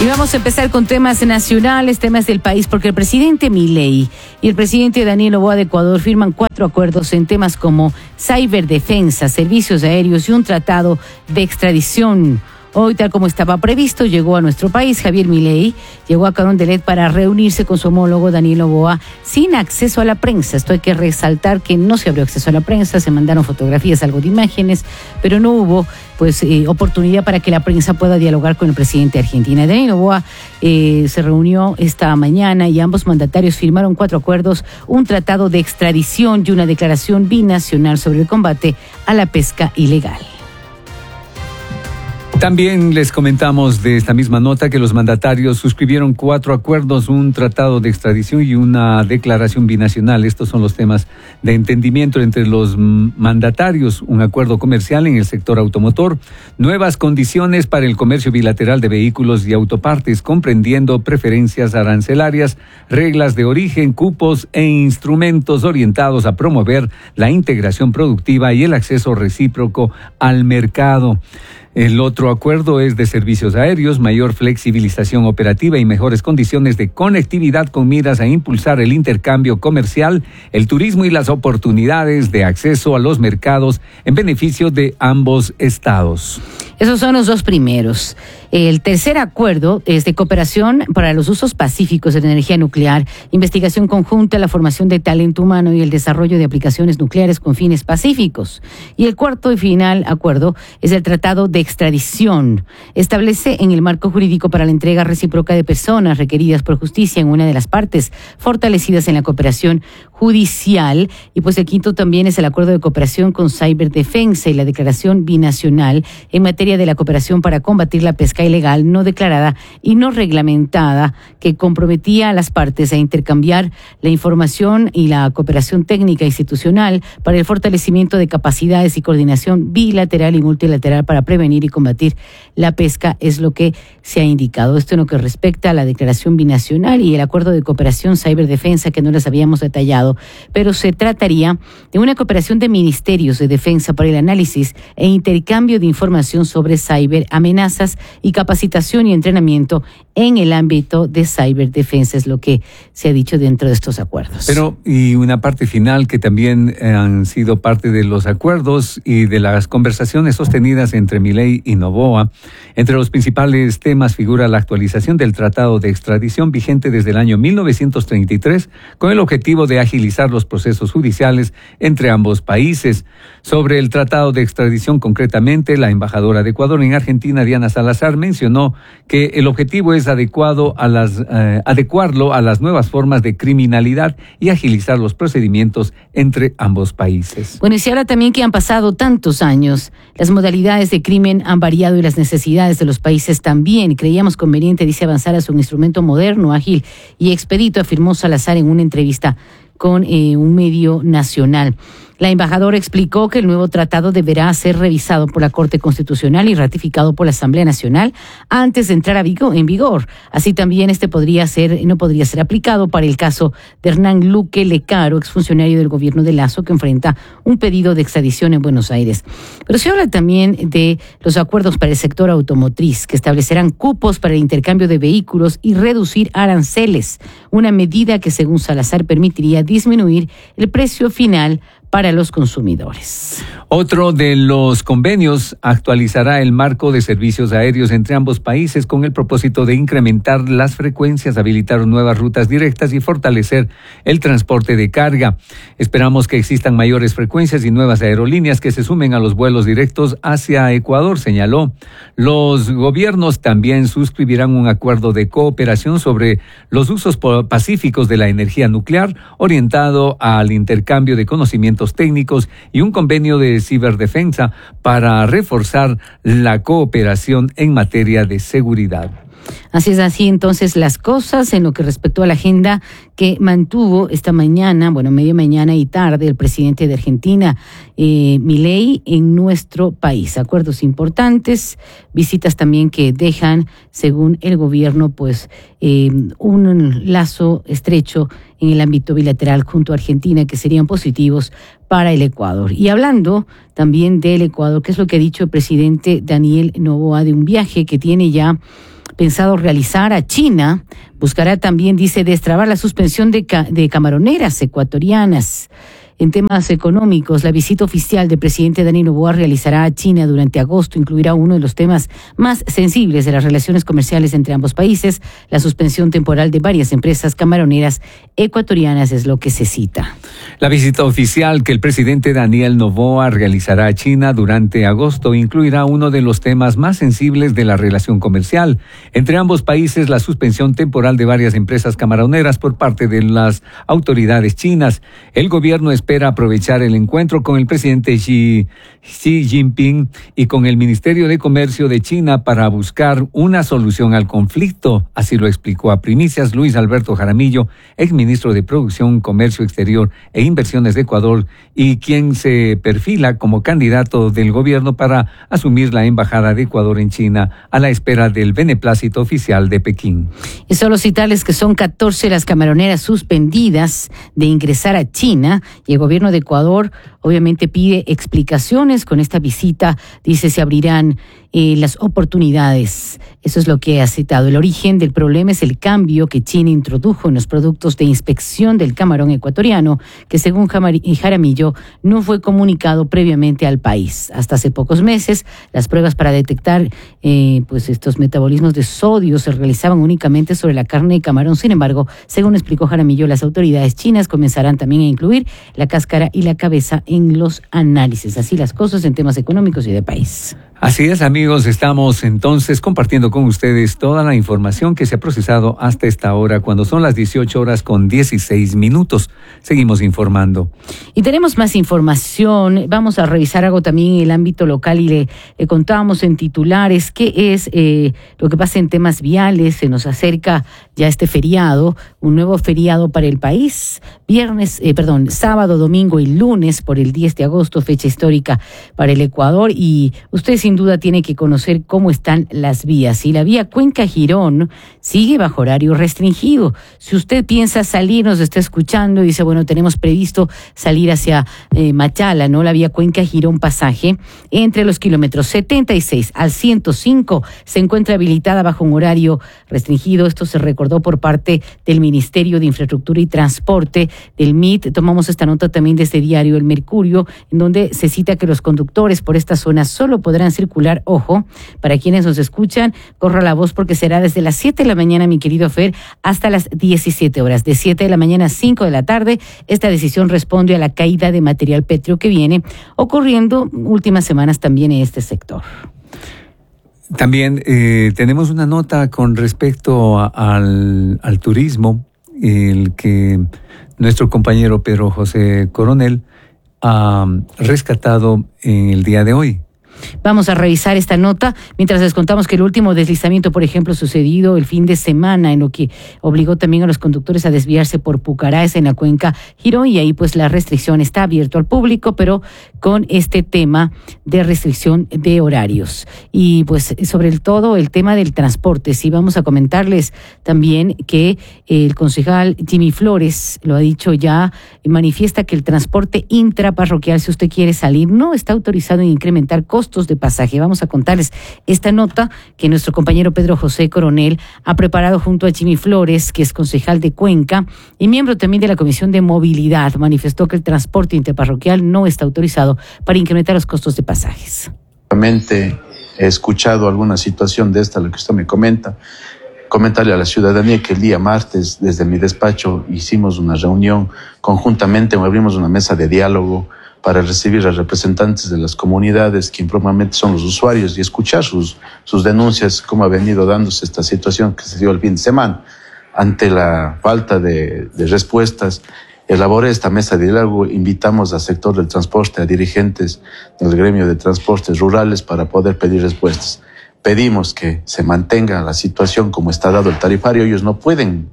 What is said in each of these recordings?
Y vamos a empezar con temas nacionales, temas del país, porque el presidente Milei y el presidente Daniel Noboa de Ecuador firman 4 acuerdos en temas como ciberdefensa, servicios aéreos y un tratado de extradición. Hoy, tal como estaba previsto, llegó a nuestro país Javier Milei, llegó a Carondelet para reunirse con su homólogo Daniel Noboa sin acceso a la prensa. Esto hay que resaltar que no se abrió acceso a la prensa, se mandaron fotografías, algo de imágenes, pero no hubo oportunidad para que la prensa pueda dialogar con el presidente de Argentina. Daniel Noboa se reunió esta mañana y ambos mandatarios firmaron 4 acuerdos, un tratado de extradición y una declaración binacional sobre el combate a la pesca ilegal. También les comentamos de esta misma nota que los mandatarios suscribieron 4 acuerdos, un tratado de extradición y una declaración binacional. Estos son los temas de entendimiento entre los mandatarios. Un acuerdo comercial en el sector automotor, nuevas condiciones para el comercio bilateral de vehículos y autopartes, comprendiendo preferencias arancelarias, reglas de origen, cupos e instrumentos orientados a promover la integración productiva y el acceso recíproco al mercado. El otro acuerdo es de servicios aéreos, mayor flexibilización operativa y mejores condiciones de conectividad con miras a impulsar el intercambio comercial, el turismo y las oportunidades de acceso a los mercados en beneficio de ambos estados. Esos son los 2 primeros. El tercer acuerdo es de cooperación para los usos pacíficos de la energía nuclear, investigación conjunta, la formación de talento humano y el desarrollo de aplicaciones nucleares con fines pacíficos. Y el cuarto y final acuerdo es el tratado de extradición. Establece en el marco jurídico para la entrega recíproca de personas requeridas por justicia en una de las partes, fortalecidas en la cooperación judicial. Y pues el quinto también es el acuerdo de cooperación con ciberdefensa y la declaración binacional en materia de la cooperación para combatir la pesca ilegal no declarada y no reglamentada, que comprometía a las partes a intercambiar la información y la cooperación técnica institucional para el fortalecimiento de capacidades y coordinación bilateral y multilateral para prevenir y combatir la pesca, es lo que se ha indicado. Esto en lo que respecta a la declaración binacional y el acuerdo de cooperación ciberdefensa, que no les habíamos detallado, pero se trataría de una cooperación de ministerios de defensa para el análisis e intercambio de información sobre ciberamenazas y capacitación y entrenamiento en el ámbito de ciberdefensa, es lo que se ha dicho dentro de estos acuerdos. Pero, y una parte final que también han sido parte de los acuerdos y de las conversaciones sostenidas entre Milei y Noboa. Entre los principales temas figura la actualización del tratado de extradición vigente desde el año 1933, con el objetivo de agilizar los procesos judiciales entre ambos países. Sobre el tratado de extradición concretamente, la embajadora de Ecuador en Argentina, Diana Salazar, mencionó que el objetivo es adecuarlo a las nuevas formas de criminalidad y agilizar los procedimientos entre ambos países. Bueno, y se habla también que han pasado tantos años, las modalidades de crimen han variado y las necesidades de los países también. Creíamos conveniente, dice, avanzar hacia un instrumento moderno, ágil y expedito, afirmó Salazar en una entrevista con un medio nacional. La embajadora explicó que el nuevo tratado deberá ser revisado por la Corte Constitucional y ratificado por la Asamblea Nacional antes de entrar en vigor. Así también no podría ser aplicado para el caso de Hernán Luque Lecaro, exfuncionario del gobierno de Lasso, que enfrenta un pedido de extradición en Buenos Aires. Pero se habla también de los acuerdos para el sector automotriz, que establecerán cupos para el intercambio de vehículos y reducir aranceles, una medida que, según Salazar, permitiría disminuir el precio final para los consumidores. Otro de los convenios actualizará el marco de servicios aéreos entre ambos países con el propósito de incrementar las frecuencias, habilitar nuevas rutas directas y fortalecer el transporte de carga. Esperamos que existan mayores frecuencias y nuevas aerolíneas que se sumen a los vuelos directos hacia Ecuador, señaló. Los gobiernos también suscribirán un acuerdo de cooperación sobre los usos pacíficos de la energía nuclear, orientado al intercambio de conocimientos técnicos y un convenio de ciberdefensa para reforzar la cooperación en materia de seguridad. Así es, así entonces las cosas en lo que respectó a la agenda que mantuvo esta mañana, media mañana y tarde, el presidente de Argentina, Milei, en nuestro país. Acuerdos importantes, visitas también que dejan, según el gobierno, un lazo estrecho en el ámbito bilateral junto a Argentina, que serían positivos para el Ecuador. Y hablando también del Ecuador, ¿qué es lo que ha dicho el presidente Daniel Noboa de un viaje que tiene ya pensado realizar a China buscará también, dice, destrabar la suspensión de camaroneras ecuatorianas. En temas económicos, la visita oficial del presidente Daniel Noboa realizará a China durante agosto. Incluirá uno de los temas más sensibles de las relaciones comerciales entre ambos países, la suspensión temporal de varias empresas camaroneras ecuatorianas, es lo que se cita. La visita oficial que el presidente Daniel Noboa realizará a China durante agosto incluirá uno de los temas más sensibles de la relación comercial entre ambos países, la suspensión temporal de varias empresas camaroneras por parte de las autoridades chinas. El gobierno espera aprovechar el encuentro con el presidente Xi Jinping y con el Ministerio de Comercio de China para buscar una solución al conflicto. Así lo explicó a Primicias Luis Alberto Jaramillo, exministro de Producción, Comercio Exterior e Inversiones de Ecuador, y quien se perfila como candidato del gobierno para asumir la embajada de Ecuador en China a la espera del beneplácito oficial de Pekín. Y solo citarles que son 14 las camaroneras suspendidas de ingresar a China, y el gobierno de Ecuador obviamente pide explicaciones. Con esta visita, dice, se abrirán las oportunidades. Eso es lo que ha citado. El origen del problema es el cambio que China introdujo en los productos de inspección del camarón ecuatoriano, que según Jaramillo no fue comunicado previamente al país. Hasta hace pocos meses, las pruebas para detectar estos metabolismos de sodio se realizaban únicamente sobre la carne de camarón. Sin embargo, según explicó Jaramillo, las autoridades chinas comenzarán también a incluir la cáscara y la cabeza en los análisis. Así las cosas en temas económicos y de país. Así es, amigos, estamos entonces compartiendo con ustedes toda la información que se ha procesado hasta esta hora, cuando son las 18:16. Seguimos informando. Y tenemos más información. Vamos a revisar algo también en el ámbito local y le contábamos en titulares qué es lo que pasa en temas viales. Se nos acerca ya este feriado, un nuevo feriado para el país. Sábado, domingo y lunes por el 10 de agosto, fecha histórica para el Ecuador, y usted sin duda tiene que conocer cómo están las vías. Y la vía Cuenca-Girón sigue bajo horario restringido. Si usted piensa salir, nos está escuchando y dice, bueno, tenemos previsto salir hacia Machala, ¿no? La vía Cuenca-Girón pasaje entre los kilómetros 76 al 105 se encuentra habilitada bajo un horario restringido. Esto se recordó por parte del Ministerio de Infraestructura y Transporte, del MIT. Tomamos esta nota también de este diario El Mercurio, en donde se cita que los conductores por esta zona solo podrán circular, ojo, para quienes nos escuchan, corra la voz porque será desde las 7 de la mañana, mi querido Fer, hasta las 17 horas, de 7 de la mañana a 5 de la tarde. Esta decisión responde a la caída de material pétreo que viene ocurriendo últimas semanas también en este sector. También tenemos una nota con respecto al turismo, el que nuestro compañero Pedro José Coronel ha rescatado en el día de hoy. Vamos a revisar esta nota mientras les contamos que el último deslizamiento, por ejemplo, sucedido el fin de semana, en lo que obligó también a los conductores a desviarse por Pucarás en la cuenca Girón, y ahí pues la restricción está abierto al público, pero con este tema de restricción de horarios. Y pues sobre todo el tema del transporte, sí, vamos a comentarles también que el concejal Jimmy Flores lo ha dicho ya, manifiesta que el transporte intraparroquial, si usted quiere salir, no está autorizado en incrementar costos de pasaje. Vamos a contarles esta nota que nuestro compañero Pedro José Coronel ha preparado junto a Jimmy Flores, que es concejal de Cuenca y miembro también de la Comisión de Movilidad. Manifestó que el transporte interparroquial no está autorizado para incrementar los costos de pasajes. He escuchado alguna situación de esta, lo que usted me comenta. Comentarle a la ciudadanía que el día martes, desde mi despacho, hicimos una reunión conjuntamente, abrimos una mesa de diálogo para recibir a representantes de las comunidades, que informalmente son los usuarios, y escuchar sus denuncias, cómo ha venido dándose esta situación que se dio el fin de semana. Ante la falta de respuestas, elaboré esta mesa de diálogo, invitamos al sector del transporte, a dirigentes del gremio de transportes rurales para poder pedir respuestas. Pedimos que se mantenga la situación como está dado el tarifario. Ellos no pueden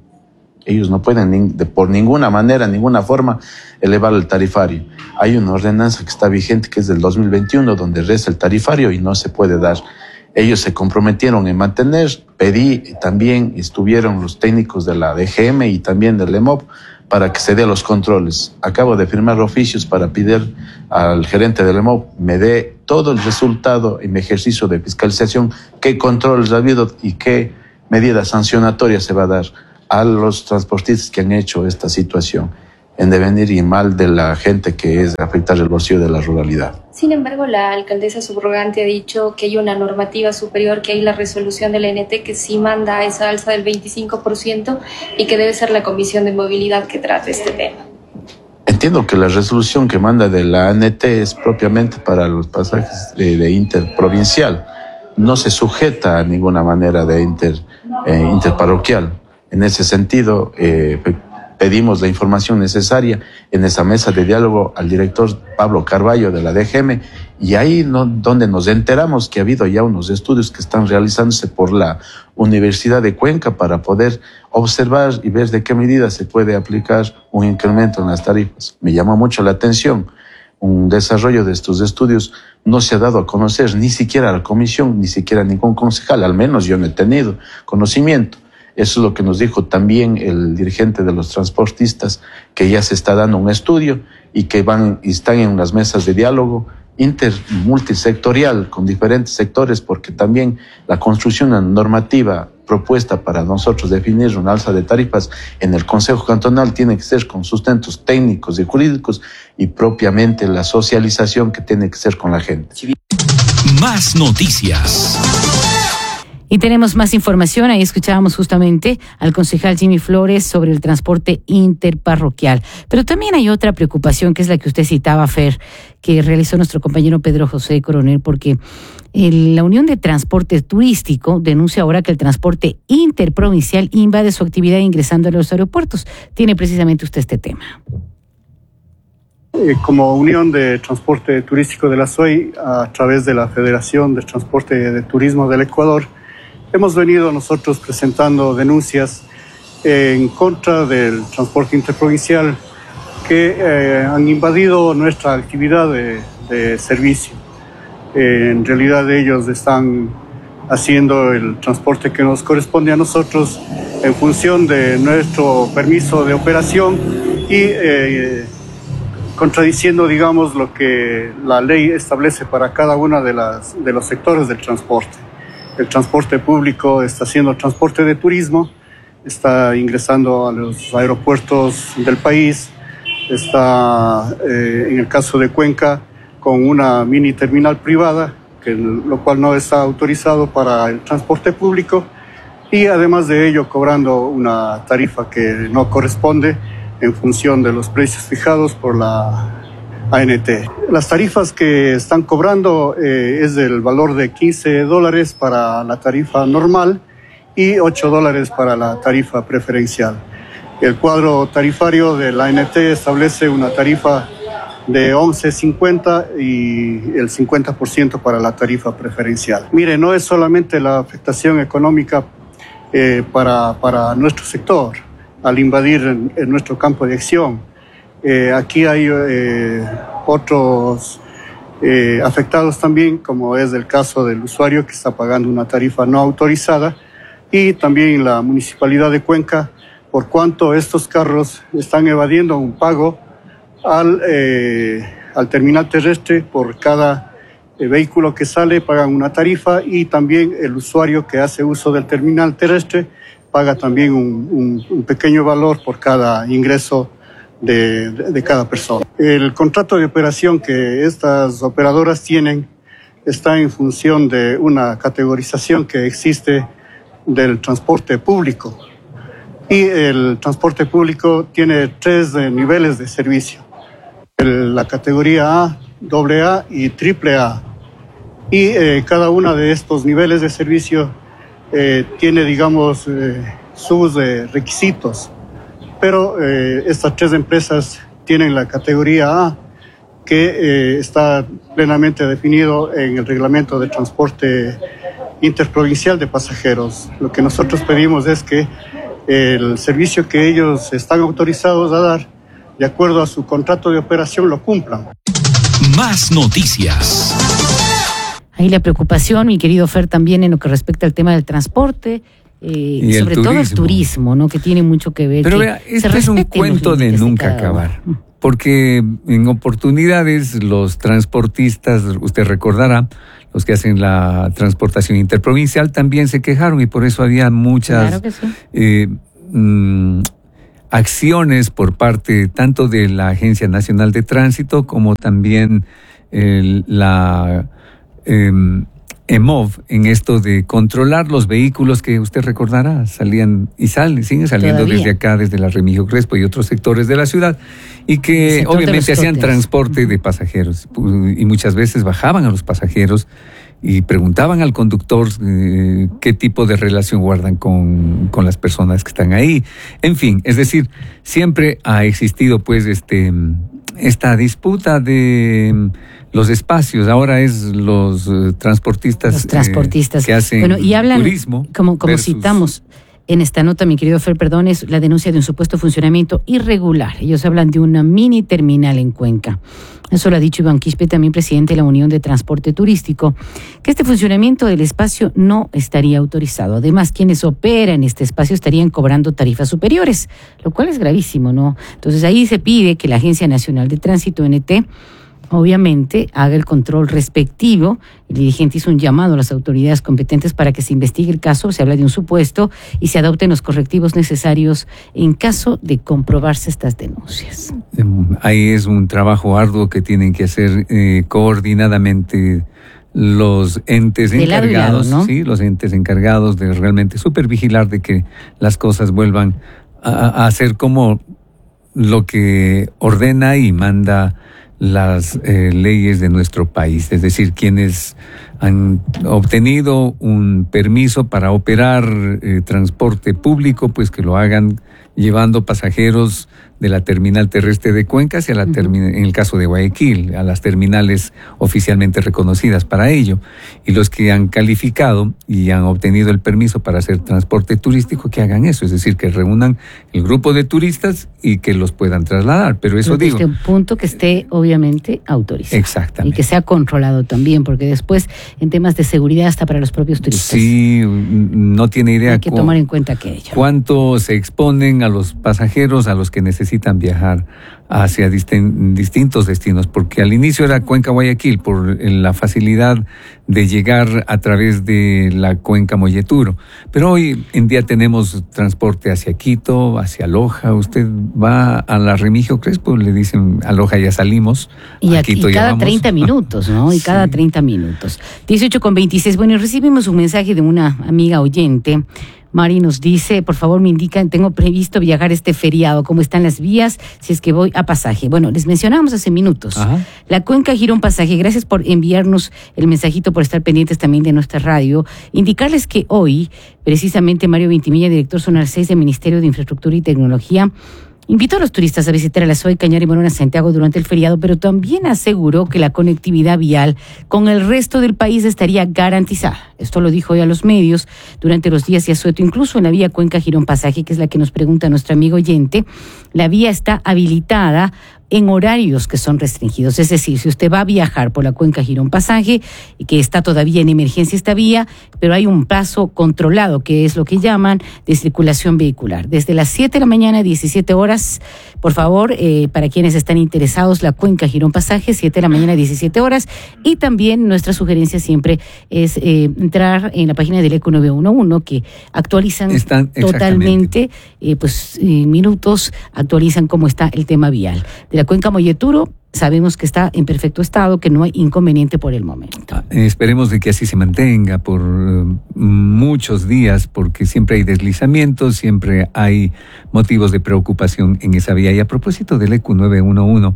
por ninguna manera, ninguna forma, elevar el tarifario. Hay una ordenanza que está vigente, que es del 2021, donde resta el tarifario y no se puede dar. Ellos se comprometieron en mantener. Pedí, también estuvieron los técnicos de la DGM y también del EMOP para que se dé los controles. Acabo de firmar oficios para pedir al gerente del EMOP me dé todo el resultado en mi ejercicio de fiscalización, qué controles ha habido y qué medida sancionatoria se va a dar a los transportistas que han hecho esta situación en devenir y mal de la gente que es afectar el bolsillo de la ruralidad. Sin embargo, la alcaldesa subrogante ha dicho que hay una normativa superior, que hay la resolución de la ANT que sí manda esa alza del 25% y que debe ser la Comisión de Movilidad que trate este tema. Entiendo que la resolución que manda de la ANT es propiamente para los pasajes de interprovincial. No se sujeta a ninguna manera de interparroquial. En ese sentido, pedimos la información necesaria en esa mesa de diálogo al director Pablo Carballo de la DGM, y ahí donde nos enteramos que ha habido ya unos estudios que están realizándose por la Universidad de Cuenca para poder observar y ver de qué medida se puede aplicar un incremento en las tarifas. Me llama mucho la atención. Un desarrollo de estos estudios no se ha dado a conocer ni siquiera a la comisión, ni siquiera a ningún concejal, al menos yo no he tenido conocimiento. Eso es lo que nos dijo también el dirigente de los transportistas, que ya se está dando un estudio y que están en unas mesas de diálogo multisectorial con diferentes sectores, porque también la construcción de normativa propuesta para nosotros definir una alza de tarifas en el Consejo Cantonal tiene que ser con sustentos técnicos y jurídicos, y propiamente la socialización que tiene que ser con la gente. Más noticias. Y tenemos más información. Ahí escuchábamos justamente al concejal Jimmy Flores sobre el transporte interparroquial. Pero también hay otra preocupación, que es la que usted citaba, Fer, que realizó nuestro compañero Pedro José Coronel, porque la Unión de Transporte Turístico denuncia ahora que el transporte interprovincial invade su actividad ingresando a los aeropuertos. Tiene precisamente usted este tema. Como Unión de Transporte Turístico de la SOI, a través de la Federación de Transporte de Turismo del Ecuador, hemos venido nosotros presentando denuncias en contra del transporte interprovincial que han invadido nuestra actividad de servicio. En realidad ellos están haciendo el transporte que nos corresponde a nosotros en función de nuestro permiso de operación y contradiciendo, digamos, lo que la ley establece para cada uno de los sectores del transporte. El transporte público está haciendo transporte de turismo, está ingresando a los aeropuertos del país, está en el caso de Cuenca con una mini terminal privada, lo cual no está autorizado para el transporte público, y además de ello cobrando una tarifa que no corresponde en función de los precios fijados por la ANT. Las tarifas que están cobrando es del valor de $15 para la tarifa normal y $8 para la tarifa preferencial. El cuadro tarifario de la ANT establece una tarifa de $11.50 y el 50% para la tarifa preferencial. Mire, no es solamente la afectación económica para nuestro sector al invadir en nuestro campo de acción. Aquí hay otros afectados también, como es el caso del usuario que está pagando una tarifa no autorizada, y también la Municipalidad de Cuenca, por cuanto estos carros están evadiendo un pago al terminal terrestre. Por cada vehículo que sale pagan una tarifa, y también el usuario que hace uso del terminal terrestre paga también un pequeño valor por cada ingreso de cada persona. El contrato de operación que estas operadoras tienen está en función de una categorización que existe del transporte público, y el transporte público tiene 3 niveles de servicio: la categoría A, AA y AAA, y cada uno de estos niveles de servicio tiene, digamos, sus requisitos. Pero estas 3 empresas tienen la categoría A, que está plenamente definido en el reglamento de transporte interprovincial de pasajeros. Lo que nosotros pedimos es que el servicio que ellos están autorizados a dar, de acuerdo a su contrato de operación, lo cumplan. Más noticias. Ahí la preocupación, mi querido Fer, también en lo que respecta al tema del transporte sobre todo el turismo, ¿no? Que tiene mucho que ver. Pero vea, esto es un cuento de nunca acabar. Porque en oportunidades los transportistas, usted recordará, los que hacen la transportación interprovincial también se quejaron y por eso había muchas acciones por parte tanto de la Agencia Nacional de Tránsito como también la EMOV en esto de controlar los vehículos que usted recordará, salían y siguen saliendo todavía desde acá, desde la Remigio Crespo y otros sectores de la ciudad, y que obviamente hacían transporte de pasajeros y muchas veces bajaban a los pasajeros y preguntaban al conductor qué tipo de relación guardan con las personas que están ahí. En fin, es decir, siempre ha existido pues esta disputa de los espacios. Ahora es los transportistas que hacen y hablan, turismo. Como citamos en esta nota, mi querido Fer, perdón, es la denuncia de un supuesto funcionamiento irregular. Ellos hablan de una mini terminal en Cuenca. Eso lo ha dicho Iván Quispe, también presidente de la Unión de Transporte Turístico, que este funcionamiento del espacio no estaría autorizado. Además, quienes operan este espacio estarían cobrando tarifas superiores, lo cual es gravísimo, ¿no? Entonces ahí se pide que la Agencia Nacional de Tránsito, NT, obviamente haga el control respectivo. El dirigente hizo un llamado a las autoridades competentes para que se investigue el caso, se habla de un supuesto, y se adopten los correctivos necesarios en caso de comprobarse estas denuncias. Ahí es un trabajo arduo que tienen que hacer coordinadamente los entes encargados, lado, ¿no? Sí, los entes encargados de realmente supervigilar de que las cosas vuelvan a ser como lo que ordena y manda las leyes de nuestro país, es decir, quienes han obtenido un permiso para operar transporte público, pues que lo hagan llevando pasajeros de la terminal terrestre de Cuenca hacia la terminal, en el caso de Guayaquil, a las terminales oficialmente reconocidas para ello. Y los que han calificado y han obtenido el permiso para hacer transporte turístico, que hagan eso, es decir, que reúnan el grupo de turistas y que los puedan trasladar. Pero eso digo. Desde un punto que esté obviamente autorizado. Exactamente. Y que sea controlado también, porque después en temas de seguridad hasta para los propios turistas. Sí, no tiene idea. Hay que tomar en cuenta aquello. Cuánto se exponen a los pasajeros, a los que necesitan viajar hacia distintos destinos, porque al inicio era Cuenca-Guayaquil por la facilidad de llegar a través de la Cuenca Molleturo, pero hoy en día tenemos transporte hacia Quito, hacia Loja. Usted va a la Remigio Crespo, le dicen a Loja ya salimos, y a Quito ya vamos. 30 minutos, ¿no? Y cada 30 minutos. 18:26. Bueno, y recibimos un mensaje de una amiga oyente. Mari nos dice, por favor me indican, tengo previsto viajar este feriado, ¿cómo están las vías? Si es que voy a pasaje. Bueno, les mencionábamos hace minutos. Ajá. La Cuenca gira un pasaje. Gracias por enviarnos el mensajito, por estar pendientes también de nuestra radio. Indicarles que hoy, precisamente Mario Vintimilla, director zonal 6 del Ministerio de Infraestructura y Tecnología, invitó a los turistas a visitar a la SOE, Cañar y Morona, Santiago durante el feriado, pero también aseguró que la conectividad vial con el resto del país estaría garantizada. Esto lo dijo hoy a los medios durante los días de asueto. Incluso en la vía Cuenca-Girón Pasaje, que es la que nos pregunta nuestro amigo oyente, la vía está habilitada en horarios que son restringidos. Es decir, si usted va a viajar por la Cuenca Girón Pasaje, y que está todavía en emergencia esta vía, pero hay un paso controlado, que es lo que llaman de circulación vehicular. Desde las 7 de la mañana, 17 horas, por favor, para quienes están interesados, la Cuenca Girón Pasaje, 7 de la mañana, 17 horas. Y también nuestra sugerencia siempre es entrar en la página del ECO 911, que actualizan totalmente, minutos, actualizan cómo está el tema vial. De la Cuenca Molleturo sabemos que está en perfecto estado, que no hay inconveniente por el momento. Esperemos de que así se mantenga por muchos días, porque siempre hay deslizamientos, siempre hay motivos de preocupación en esa vía. Y a propósito del ECU 911,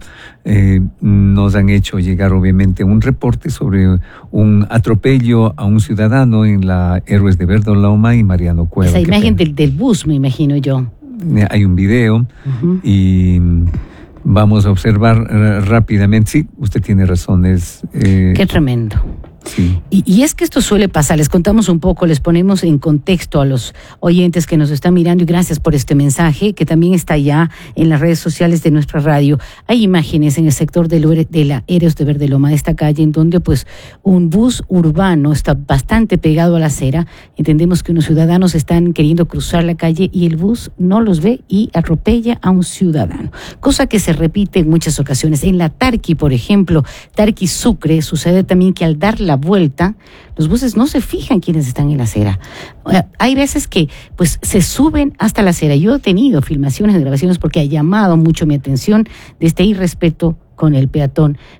nos han hecho llegar obviamente un reporte sobre un atropello a un ciudadano en la Héroes de Verdoloma y Mariano Cueva. Esa imagen del bus, me imagino yo. Hay un video y vamos a observar rápidamente. Sí, usted tiene razón. Qué tremendo. Sí. Y es que esto suele pasar, les contamos un poco, les ponemos en contexto a los oyentes que nos están mirando y gracias por este mensaje que también está ya en las redes sociales de nuestra radio. Hay imágenes en el sector de la Eros de Verde Loma, de esta calle, en donde pues un bus urbano está bastante pegado a la acera. Entendemos que unos ciudadanos están queriendo cruzar la calle y el bus no los ve y atropella a un ciudadano, cosa que se repite en muchas ocasiones. En la Tarqui, por ejemplo, Tarqui Sucre, sucede también que al dar la vuelta, los buses no se fijan quiénes están en la acera. Hay veces que pues se suben hasta la acera. Yo he tenido filmaciones, grabaciones, porque ha llamado mucho mi atención de este irrespeto con el peatón.